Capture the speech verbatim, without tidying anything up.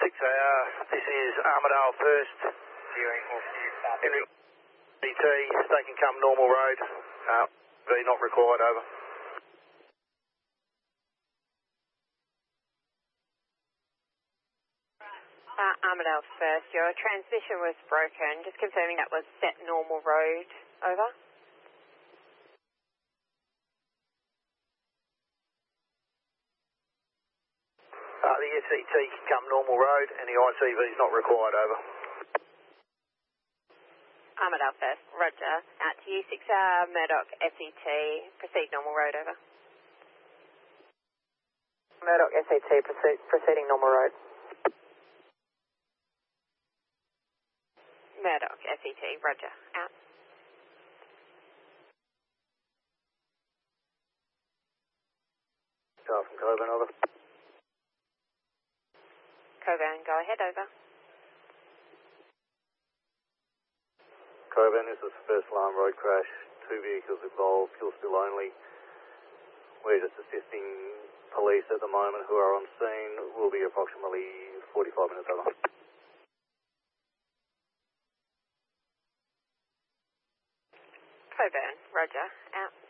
six hour, this is Armadale first. Henry D T, they can come normal road. Uh, V not required, over. Uh, Armadale first, your transmission was broken. Just confirming that was set normal road, over. Uh, the S E T can come normal road and the I C V is not required, over. Armadale first, roger. Out to you, six hour, Murdoch S E T, proceed normal road, over. Murdoch S E T, proceed, proceeding normal road. Murdoch S E T, roger. Out. Car from Coburn, over. Coburn, go ahead, over. Coburn, this is first alarm road crash. Two vehicles involved, fuel spill only. We're just assisting police at the moment who are on scene. Will be approximately forty-five minutes over. Coburn, roger. Out.